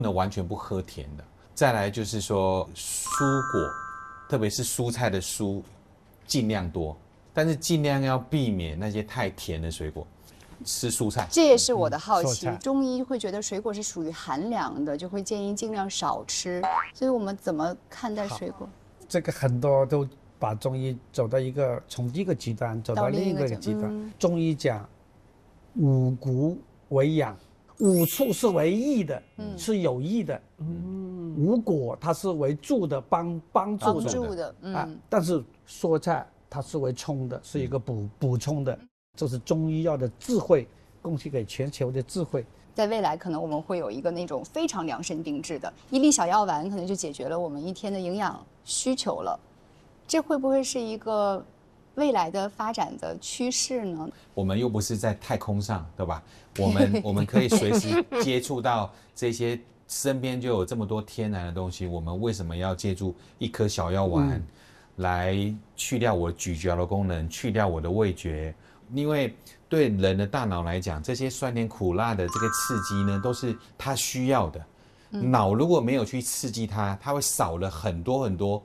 能完全不喝甜的。再来就是说蔬果，特别是蔬菜的蔬，尽量多，但是尽量要避免那些太甜的水果，吃蔬菜。 这也是我的好奇。中医会觉得水果是属于寒凉的，就会建议尽量少吃。所以我们怎么看待水果？ 这个很多都把中医走到从一个极端走到另一个极端。中医讲五谷为养，五畜是为益的，是有益的。五果它是为助的，帮助的。但是蔬菜它是为充的，是一个补充的。这是中医药的智慧，贡献给全球的智慧。 在未来，可能我们会有一个那种非常量身定制的一粒小药丸，可能就解决了我们一天的营养需求了。这会不会是一个未来的发展的趋势呢？ 我们又不是在太空上，对吧？我们可以随时接触到这些，身边就有这么多天然的东西，我们为什么要借助一颗小药丸来去掉我咀嚼的功能，去掉我的味觉？因为对人的大脑来讲，这些酸甜苦辣的这个刺激呢，都是它需要的。脑如果没有去刺激它，它会少了很多很多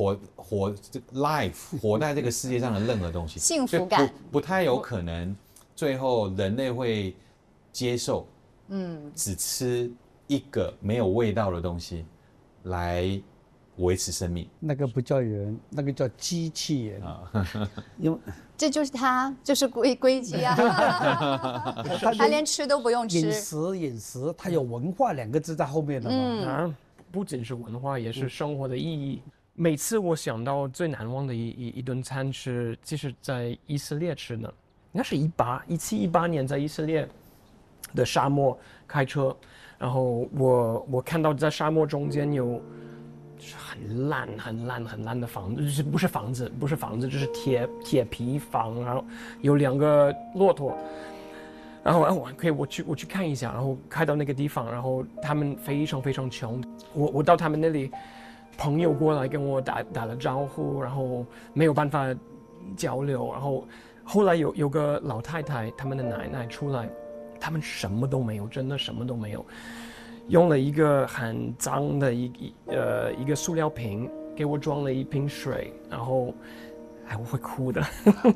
活在这个世界上的任何东西， 幸福感不太有可能。最后人类会接受，只吃一个没有味道的东西来维持生命。 那个不叫人，那个叫机器人啊！因为这就是他，就是硅基啊，他连吃都不用吃。 饮食，它有文化两个字在后面的嘛。 不仅是文化，也是生活的意义。每次我想到最难忘的一顿餐是，就是在以色列吃的，应该是1718年在以色列的沙漠开车，然后我看到在沙漠中间有很烂的房子，就是不是房子，就是铁皮房，然后有2个骆驼，然后我去看一下，然后开到那个地方，然后他们非常非常穷，我到他们那里，朋友过来跟我打了招呼，然后没有办法交流，然后后来有个老太太，他们的奶奶出来，他们什么都没有，真的什么都没有。用了一个很脏的一个塑料瓶给我装了一瓶水，然后，我会哭的，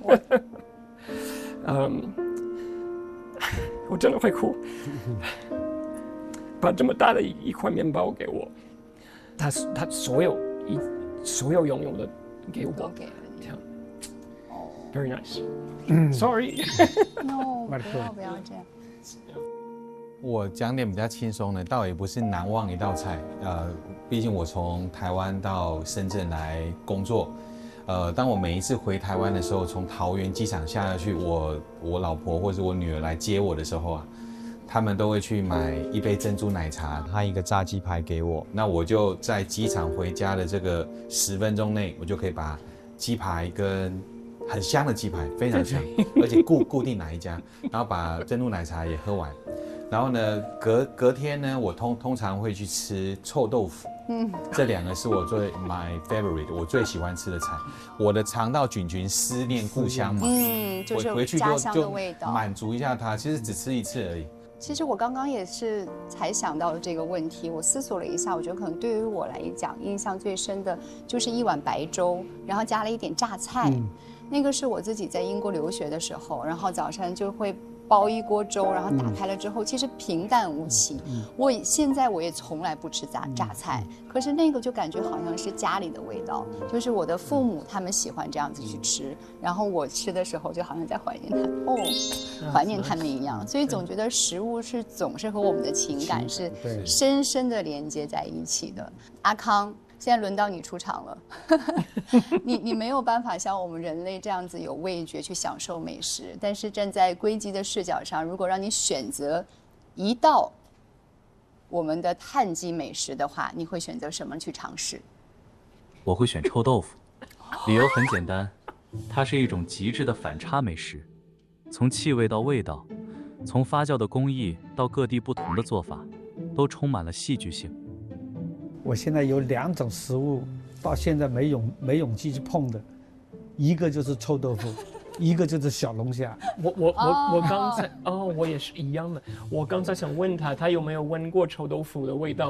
我真的会哭。把这么大的一块面包给我，他所有拥有的给我， 都给了你。 Very nice. Sorry. No， 不要这样。 我讲点比较轻松的，倒也不是难忘一道菜。毕竟我从台湾到深圳来工作，当我每一次回台湾的时候，从桃园机场下去，我老婆或者我女儿来接我的时候啊，他们都会去买一杯珍珠奶茶，他一个炸鸡排给我，那我就在机场回家的这个10分钟内，我就可以把鸡排跟很香的鸡排，非常香，而且固定哪一家，然后把珍珠奶茶也喝完。然后呢，隔天呢，我通常会去吃臭豆腐。这2个是我my favorite， 我最喜欢吃的菜。我的肠道菌群思念故乡嘛， 就是回去家乡的味道， 满足一下它。其实只吃1次而已。 其实我刚刚也是才想到这个问题，我思索了一下，我觉得可能对于我来讲，印象最深的就是一碗白粥，然后加了一点榨菜。那个是我自己在英国留学的时候，然后早上就会煲一锅粥，然后打开了之后，其实平淡无奇。现在我也从来不吃榨菜，可是那个就感觉好像是家里的味道，就是我的父母他们喜欢这样子去吃，然后我吃的时候就好像在怀念怀念他们一样。所以总觉得食物总是和我们的情感是深深的连接在一起的。阿康，现在轮到你出场了。你没有办法像我们人类这样子有味觉去享受美食，但是站在硅基的视角上，如果让你选择一道我们的碳基美食的话，你会选择什么去尝试？ 我会选臭豆腐，理由很简单，它是一种极致的反差美食，从气味到味道，从发酵的工艺到各地不同的做法，都充满了戏剧性。 我现在有2种食物，到现在没勇气去碰的，一个就是臭豆腐，一个就是小龙虾。 我刚才我也是一样的。我刚才想问他有没有闻过臭豆腐的味道。